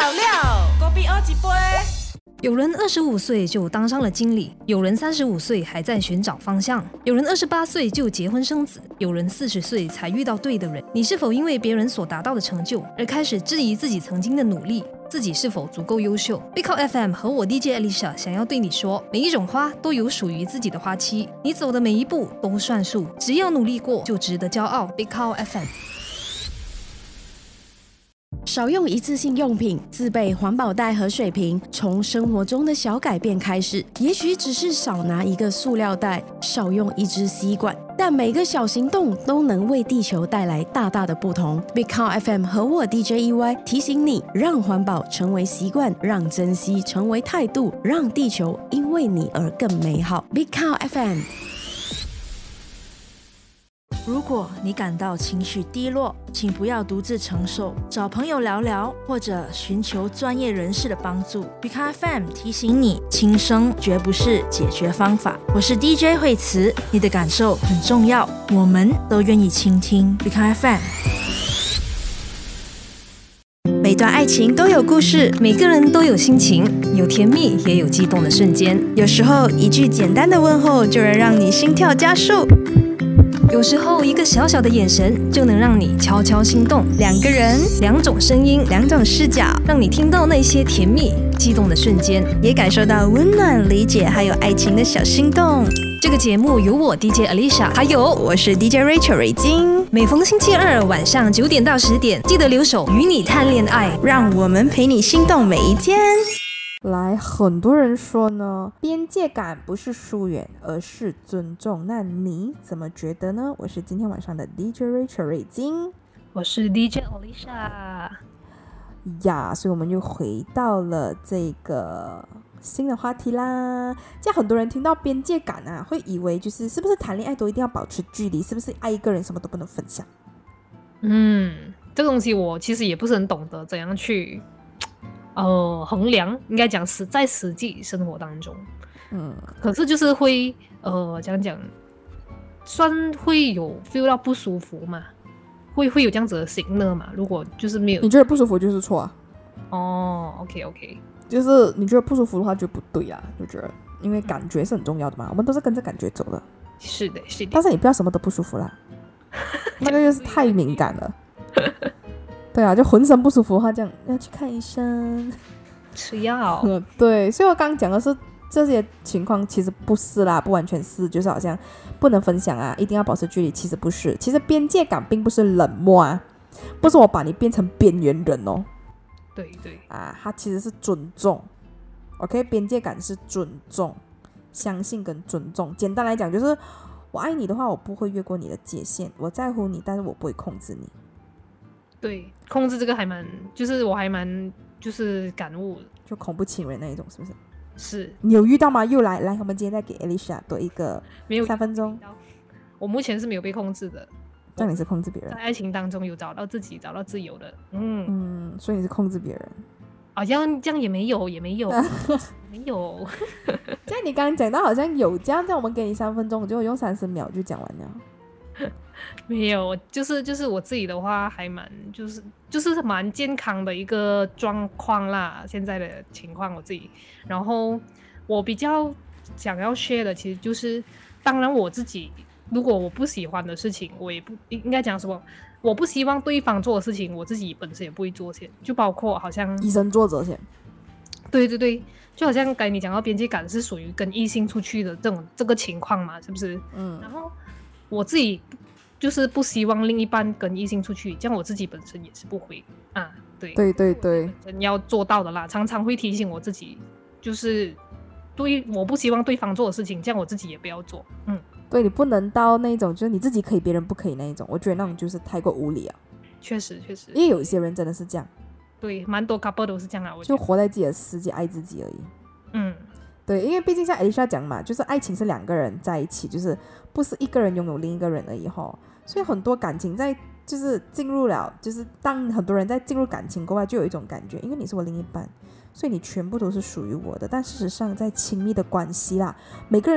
料，隔壁二几杯。 有人25岁就当上了经理，有人35岁还在寻找方向，有人28岁就结婚生子，有人40岁才遇到对的人。你是否因为别人所达到的成就而开始质疑自己曾经的努力？自己是否足够优秀？ Big Call FM 和我 DJ Alicia 想要对你说，每一种花都有属于自己的花期，你走的每一步都算数，只要努力过就值得骄傲。 Big Call FM。 少用一次性用品，自备环保袋和水瓶，从生活中的小改变开始。也许只是少拿一个塑料袋，少用一支吸管，但每个小行动都能为地球带来大大的不同。Big Call FM 和我 DJ EY 提醒你，让环保成为习惯，让珍惜成为态度，让地球因为你而更美好。Big Call FM。 如果你感到情绪低落，请不要独自承受，找朋友聊聊，或者寻求专业人士的帮助。Big Call FM 提醒你，轻生绝不是解决方法。我是 DJ 惠慈，你的感受很重要，我们都愿意倾听。Big Call FM。每段爱情都有故事， 每个人都有心情，有甜蜜也有激动的瞬间。 有时候一句简单的问候就能让你心跳加速， 有时候一个小小的眼神就能让你悄悄心动。 两个人， 两种声音， 两种视角， 让你听到那些甜蜜激动的瞬间， 也感受到温暖、理解还有爱情的小心动。 这个节目由我 DJ Alicia 还有我是 DJ Rachel 瑞金， 每逢星期二晚上9点到10点，记得留守与你谈恋爱， 让我们陪你心动每一天。 来，很多人说呢，边界感不是疏远，而是尊重。那你怎么觉得呢？我是今天晚上的 DJ Rachel 瑞金， 我是 DJ Alicia 呀，所以我们又回到了这个新的话题啦。这样很多人听到边界感啊，会以为是不是谈恋爱都一定要保持距离？是不是爱一个人什么都不能分享？ 这个东西我其实也不是很懂得怎样去衡量，应该讲在实际生活当中，可是就是会讲算会有 feel 到不舒服嘛，会有这样子的行呢嘛。如果就是没有， 你觉得不舒服就是错啊。 OK， 就是你觉得不舒服的话就不对啊，就觉得因为感觉是很重要的嘛，我们都是跟着感觉走的。 是的。 但是你不要什么都不舒服啦，那个就是太敏感了。对啊，就浑身不舒服的话，这样要去看医生， 吃药。 对，所以我刚刚讲的是这些情况其实不是啦，不完全是，就是好像不能分享啊，一定要保持距离，其实不是。其实边界感并不是冷漠啊，不是我把你变成边缘人哦。 对啊，它其实是尊重。OK， 边界感是尊重，相信跟尊重。简单来讲，就是我爱你的话，我不会越过你的界限，我在乎你，但是我不会控制你。 对，控制这个还蛮，就是我还蛮就是感悟， 就恐怖情人那一种，是不是？ 是。 你有遇到吗？又来，我们今天再给 Alicia 多一个3分钟。 我目前是没有被控制的， 但你是控制别人，在爱情当中有找到自己，找到自由的。 所以你是控制别人啊？这样也没有没有。 这样你刚刚讲到好像有这样我们给你3分钟，我就用30秒就讲完了。 没有，就是我自己的话还蛮就是蛮健康的一个状况啦，现在的情况我自己。然后我比较想要 share 的其实就是，当然我自己如果我不喜欢的事情，我也不应该讲什么，我不希望对方做的事情，我自己本身也不会做先，就包括好像以身作则先。 对，就好像刚才你讲到边界感是属于跟异性出去的这个情况嘛，是不是？然后我自己就是不希望另一半跟异性出去，这样我自己本身也是不会啊。对，要做到的啦。常常会提醒我自己，就是我不希望对方做的事情，这样我自己也不要做。 对，你不能到那种就是你自己可以别人不可以那一种，我觉得那种就是太过无理啊。 确实， 因为有一些人真的是这样。 对，蛮多 couple 都是这样啊，我觉得就活在自己的世界，爱自己而已。对，因为毕竟像 Alicia 讲嘛，就是爱情是2个人在一起，就是不是一个人拥有另一个人而已吼。所以很多感情在就是进入了，就是当很多人在进入感情过后，就有一种感觉，因为你是我另一半，所以你全部都是属于我的。但事实上，在亲密的关系啦，每个人